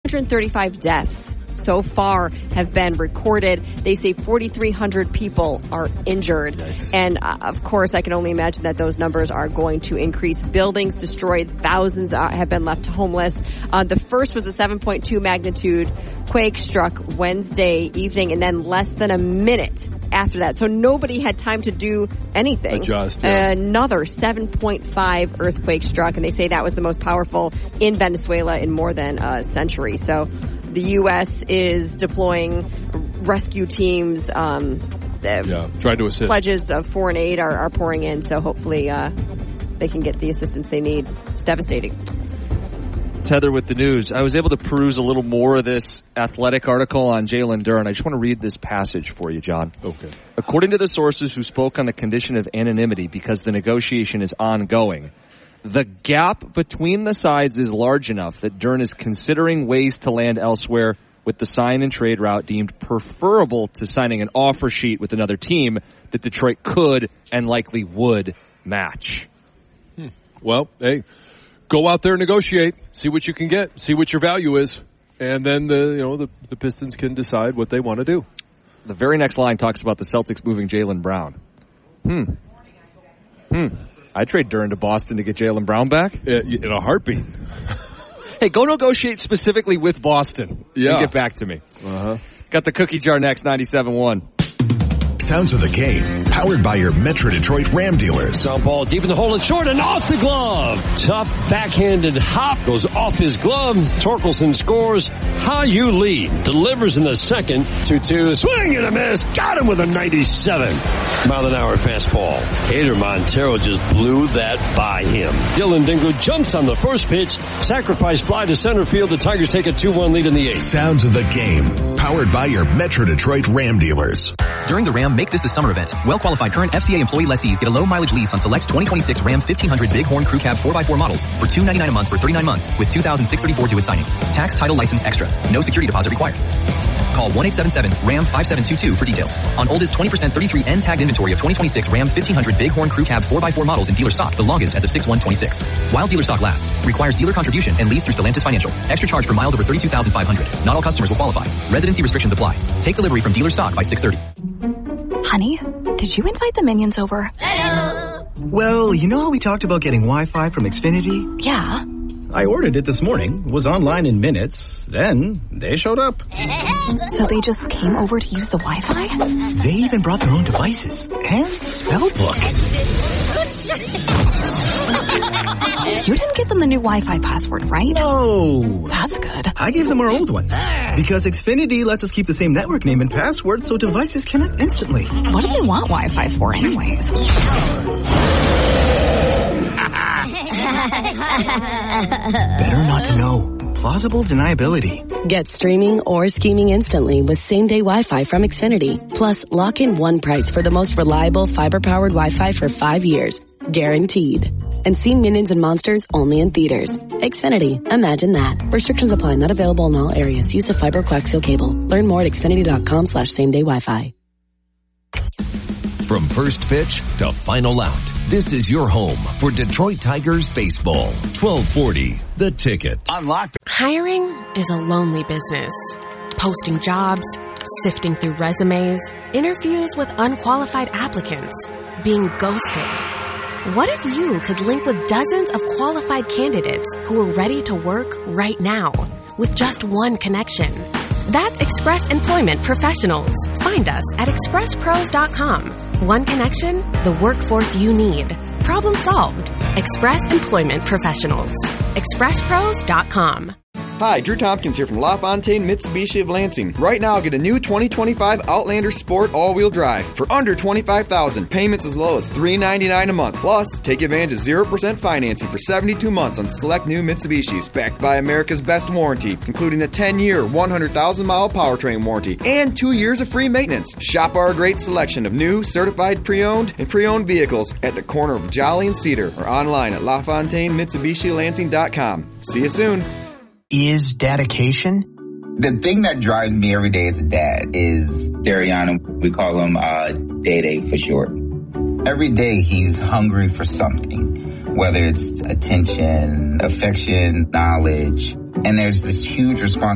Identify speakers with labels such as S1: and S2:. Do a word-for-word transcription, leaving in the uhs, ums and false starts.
S1: one hundred thirty-five deaths so far have been recorded. They say forty-three hundred people are injured. Yikes. And uh, of course, I can only imagine that those numbers are going to increase. Buildings destroyed. Thousands uh, have been left homeless. Uh, the first was a seven point two magnitude quake struck Wednesday evening, and then less than a minute after that. So nobody had time to do anything.
S2: Adjust, yeah.
S1: Another seven point five earthquake struck, and they say that was the most powerful in Venezuela in more than a century. So the U S is deploying rescue teams. Um,
S2: yeah, trying to assist.
S1: Pledges of foreign aid are, are pouring in, so hopefully uh, they can get the assistance they need. It's devastating.
S3: It's Heather with the news. I was able to peruse a little more of this Athletic article on Jalen Duren. I just want to read this passage for you, John.
S2: Okay.
S3: According to the sources who spoke on the condition of anonymity because the negotiation is ongoing, the gap between the sides is large enough that Duren is considering ways to land elsewhere, with the sign and trade route deemed preferable to signing an offer sheet with another team that Detroit could and likely would match.
S2: Hmm. Well, hey, go out there and negotiate, see what you can get, see what your value is, and then the you know the, the Pistons can decide what they want to do.
S3: The very next line talks about the Celtics moving Jaylen Brown. Hmm. Hmm. I'd trade Duren to Boston to get Jaylen Brown back.
S2: In a heartbeat.
S3: Hey, go negotiate specifically with Boston.
S2: Yeah.
S3: And get back to me.
S2: Uh-huh.
S3: Got the cookie jar next, ninety-seven point one.
S4: Sounds of the game, powered by your Metro Detroit Ram dealers.
S5: Sound ball deep in the hole and short and off the glove. Tough backhanded hop goes off his glove. Torkelson scores. How you lead. Delivers in the second. two two. Swing and a miss. Got him with a ninety-seven mile an hour fastball. Hader Montero just blew that by him. Dylan Dingle jumps on the first pitch. Sacrifice fly to center field. The Tigers take a two one lead in the eighth.
S4: Sounds of the game, powered by your Metro Detroit Ram dealers.
S6: During the Ram Make This the Summer event, well-qualified current F C A employee lessees get a low-mileage lease on select twenty twenty-six Ram fifteen hundred Bighorn Crew Cab four by four models for two hundred ninety-nine dollars a month for thirty-nine months with two thousand six hundred thirty-four dollars due at signing. Tax, title, license, extra. No security deposit required. Call one eight seven seven RAM five seven two two for details. On oldest twenty percent thirty-three N tagged inventory of twenty twenty-six Ram fifteen hundred Bighorn Crew Cab four by four models in dealer stock, the longest as of six one twenty-six. While dealer stock lasts. Requires dealer contribution and lease through Stellantis Financial. Extra charge for miles over thirty-two thousand five hundred. Not all customers will qualify. Residency restrictions apply. Take delivery from dealer stock by six thirty.
S7: Honey, did you invite the minions over?
S8: Hello. Well, you know how we talked about getting Wi-Fi from Xfinity?
S7: Yeah.
S8: I ordered it this morning, was online in minutes, then they showed up.
S7: So they just came over to use the Wi-Fi?
S8: They even brought their own devices and spell book.
S7: You didn't give them the new Wi-Fi password, right?
S8: No.
S7: That's good.
S8: I gave them our old one. Because Xfinity lets us keep the same network name and password so devices connect instantly.
S7: What do they want Wi-Fi for anyways?
S8: Better not to know. Plausible deniability.
S9: Get streaming or scheming instantly with same-day Wi-Fi from Xfinity. Plus, lock in one price for the most reliable fiber-powered Wi-Fi for five years. Guaranteed. And see Minions and Monsters only in theaters. Xfinity. Imagine that. Restrictions apply. Not available in all areas. Use of fiber coaxial cable. Learn more at xfinity.com slash same-day Wi-Fi.
S4: From first pitch to final out, this is your home for Detroit Tigers baseball. twelve forty, The Ticket.
S10: Unlocked. Hiring is a lonely business. Posting jobs, sifting through resumes, interviews with unqualified applicants, being ghosted. What if you could link with dozens of qualified candidates who are ready to work right now with just one connection? That's Express Employment Professionals. Find us at express pros dot com. One connection, the workforce you need. Problem solved. Express Employment Professionals. express pros dot com.
S11: Hi, Drew Tompkins here from LaFontaine Mitsubishi of Lansing. Right now, get a new twenty twenty-five Outlander Sport all-wheel drive for under twenty-five thousand dollars. Payments as low as three hundred ninety-nine dollars a month. Plus, take advantage of zero percent financing for seventy-two months on select new Mitsubishis, backed by America's best warranty, including a ten-year, one hundred thousand mile powertrain warranty and two years of free maintenance. Shop our great selection of new, certified pre-owned and pre-owned vehicles at the corner of Jolly and Cedar or online at La Fontaine Mitsubishi Lansing dot com. See you soon.
S12: Is dedication?
S13: The thing that drives me every day as a dad is Dariana. We call him uh, Day Day for short. Every day he's hungry for something, whether it's attention, affection, knowledge. And there's this huge responsibility